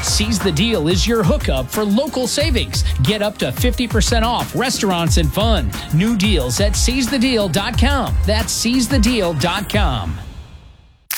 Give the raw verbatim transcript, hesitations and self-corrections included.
Seize the Deal is your hookup for local savings. Get up to fifty percent off restaurants and fun. New deals at seize the deal dot com. That's seize the deal dot com.